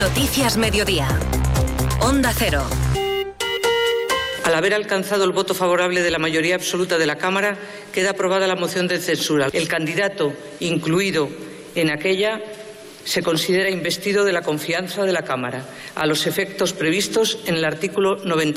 Noticias Mediodía. Onda Cero. Al haber alcanzado el voto favorable de la mayoría absoluta de la Cámara, queda aprobada la moción de censura. El candidato incluido en aquella se considera investido de la confianza de la Cámara, a los efectos previstos en el artículo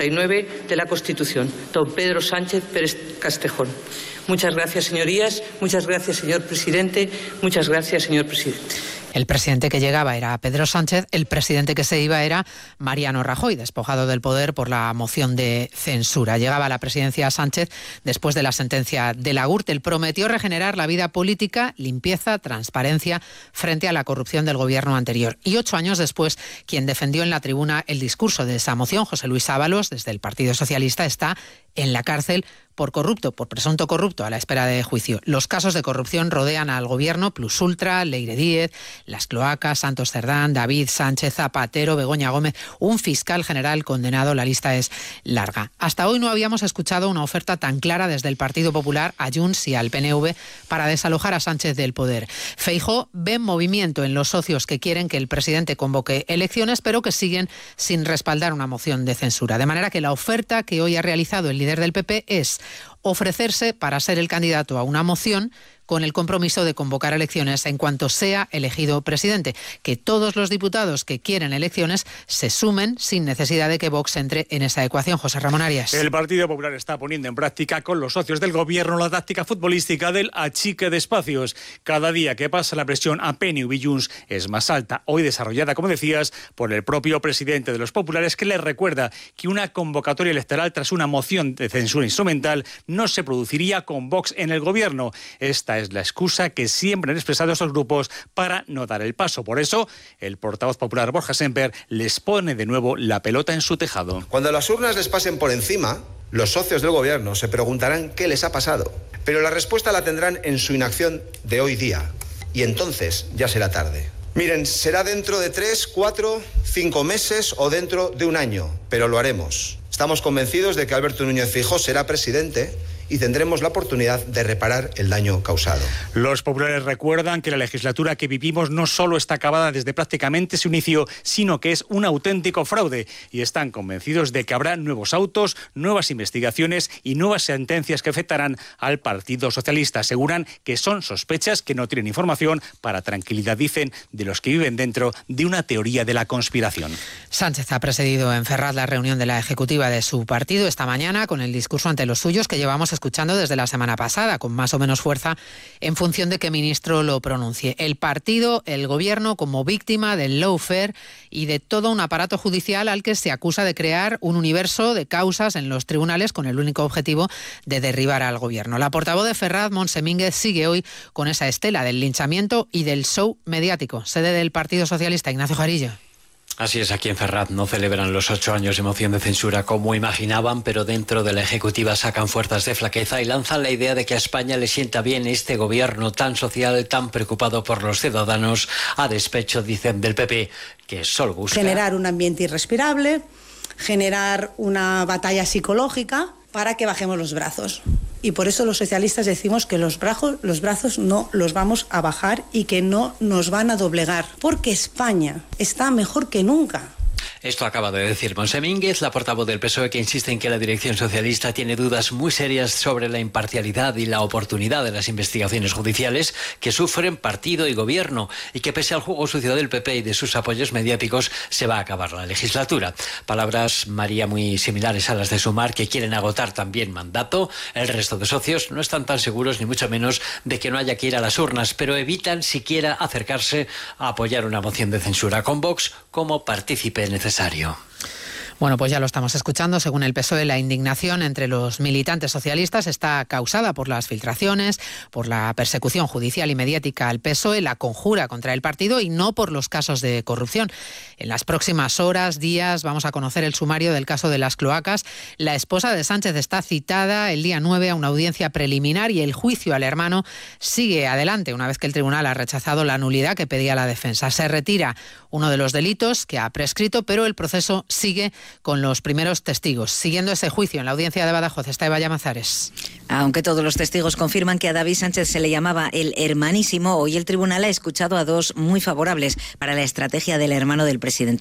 99 de la Constitución. Don Pedro Sánchez Pérez Castejón. Muchas gracias, señorías. Muchas gracias, señor presidente. Muchas gracias, señor presidente. El presidente que llegaba era Pedro Sánchez, el presidente que se iba era Mariano Rajoy, despojado del poder por la moción de censura. Llegaba a la presidencia Sánchez después de la sentencia de la Gürtel. Prometió regenerar la vida política, limpieza, transparencia frente a la corrupción del gobierno anterior. Y 8 años después, quien defendió en la tribuna el discurso de esa moción, José Luis Ábalos, desde el Partido Socialista, está en la cárcel por presunto corrupto, a la espera de juicio. Los casos de corrupción rodean al gobierno: Plus Ultra, Leire Díez, Las Cloacas, Santos Cerdán, David Sánchez, Zapatero, Begoña Gómez, un fiscal general condenado. La lista es larga. Hasta hoy no habíamos escuchado una oferta tan clara desde el Partido Popular a Junts y al PNV para desalojar a Sánchez del poder. Feijóo ve movimiento en los socios que quieren que el presidente convoque elecciones, pero que siguen sin respaldar una moción de censura. De manera que la oferta que hoy ha realizado el líder del PP es ofrecerse para ser el candidato a una moción con el compromiso de convocar elecciones en cuanto sea elegido presidente. Que todos los diputados que quieren elecciones se sumen sin necesidad de que Vox entre en esa ecuación. José Ramón Arias. El Partido Popular está poniendo en práctica con los socios del gobierno la táctica futbolística del achique de espacios. Cada día que pasa la presión a PNV y Junts es más alta, hoy desarrollada, como decías, por el propio presidente de los populares, que les recuerda que una convocatoria electoral tras una moción de censura instrumental no se produciría con Vox en el gobierno. Esta es la excusa que siempre han expresado estos grupos para no dar el paso. Por eso, el portavoz popular Borja Sémper les pone de nuevo la pelota en su tejado. Cuando las urnas les pasen por encima, los socios del gobierno se preguntarán qué les ha pasado. Pero la respuesta la tendrán en su inacción de hoy día. Y entonces ya será tarde. Miren, será dentro de 3, 4, 5 meses o dentro de un año, pero lo haremos. Estamos convencidos de que Alberto Núñez Feijóo será presidente y tendremos la oportunidad de reparar el daño causado. Los populares recuerdan que la legislatura que vivimos no solo está acabada desde prácticamente su inicio, sino que es un auténtico fraude, y están convencidos de que habrá nuevos autos, nuevas investigaciones y nuevas sentencias que afectarán al Partido Socialista. Aseguran que son sospechas que no tienen información, para tranquilidad, dicen, de los que viven dentro de una teoría de la conspiración. Sánchez ha presidido en Ferraz la reunión de la ejecutiva de su partido esta mañana con el discurso ante los suyos que llevamos escuchando desde la semana pasada, con más o menos fuerza en función de qué ministro lo pronuncie. El partido, el gobierno, como víctima del lawfare y de todo un aparato judicial al que se acusa de crear un universo de causas en los tribunales con el único objetivo de derribar al gobierno. La portavoz de Ferraz, Montse Mínguez, sigue hoy con esa estela del linchamiento y del show mediático. Sede del Partido Socialista, Ignacio Jarillo. Así es, aquí en Ferraz no celebran los 8 años de moción de censura como imaginaban, pero dentro de la ejecutiva sacan fuerzas de flaqueza y lanzan la idea de que a España le sienta bien este gobierno tan social, tan preocupado por los ciudadanos, a despecho, dicen, del PP, que solo busca generar un ambiente irrespirable, generar una batalla psicológica para que bajemos los brazos. Y por eso los socialistas decimos que los brazos no los vamos a bajar y que no nos van a doblegar, porque España está mejor que nunca. Esto acaba de decir Montse Mínguez, la portavoz del PSOE, que insiste en que la dirección socialista tiene dudas muy serias sobre la imparcialidad y la oportunidad de las investigaciones judiciales que sufren partido y gobierno, y que pese al juego sucio del PP y de sus apoyos mediáticos se va a acabar la legislatura. Palabras, María, muy similares a las de Sumar, que quieren agotar también mandato. El resto de socios no están tan seguros, ni mucho menos, de que no haya que ir a las urnas, pero evitan siquiera acercarse a apoyar una moción de censura con Vox como partícipe necesario. Bueno, pues ya lo estamos escuchando. Según el PSOE, la indignación entre los militantes socialistas está causada por las filtraciones, por la persecución judicial y mediática al PSOE, la conjura contra el partido y no por los casos de corrupción. En las próximas horas, días, vamos a conocer el sumario del caso de Las Cloacas. La esposa de Sánchez está citada el día 9 a una audiencia preliminar y el juicio al hermano sigue adelante una vez que el tribunal ha rechazado la nulidad que pedía la defensa. Se retira uno de los delitos que ha prescrito, pero el proceso sigue con los primeros testigos. Siguiendo ese juicio en la audiencia de Badajoz está Eva Llamazares. Aunque todos los testigos confirman que a David Sánchez se le llamaba el hermanísimo, hoy el tribunal ha escuchado a dos muy favorables para la estrategia del hermano del presidente.